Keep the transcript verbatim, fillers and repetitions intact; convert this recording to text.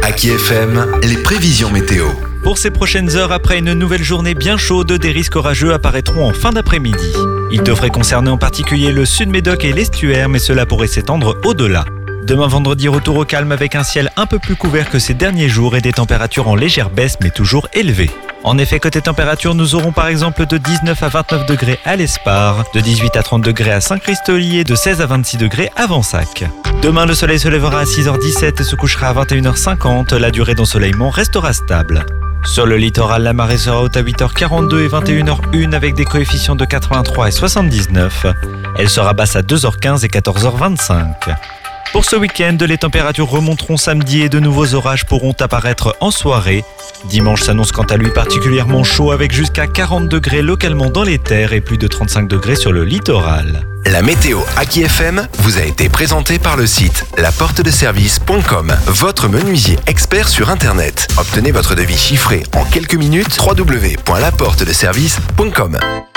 Aki F M, les prévisions météo. Pour ces prochaines heures, après une nouvelle journée bien chaude, des risques orageux apparaîtront en fin d'après-midi. Ils devraient concerner en particulier le sud-Médoc et l'estuaire, mais cela pourrait s'étendre au-delà. Demain vendredi, retour au calme avec un ciel un peu plus couvert que ces derniers jours et des températures en légère baisse mais toujours élevées. En effet, côté température, nous aurons par exemple de dix-neuf à vingt-neuf degrés à l'Espar, de dix-huit à trente degrés à Saint-Christolier et de seize à vingt-six degrés à Vensac. Demain, le soleil se lèvera à six heures dix-sept et se couchera à vingt et une heures cinquante. La durée d'ensoleillement restera stable. Sur le littoral, la marée sera haute à huit heures quarante-deux et vingt et une heures une avec des coefficients de quatre-vingt-trois et soixante-dix-neuf. Elle sera basse à deux heures quinze et quatorze heures vingt-cinq. Pour ce week-end, les températures remonteront samedi et de nouveaux orages pourront apparaître en soirée. Dimanche s'annonce quant à lui particulièrement chaud avec jusqu'à quarante degrés localement dans les terres et plus de trente-cinq degrés sur le littoral. La météo Aki F M vous a été présentée par le site la porte de service point com, votre menuisier expert sur Internet. Obtenez votre devis chiffré en quelques minutes, w w w point la porte de service point com.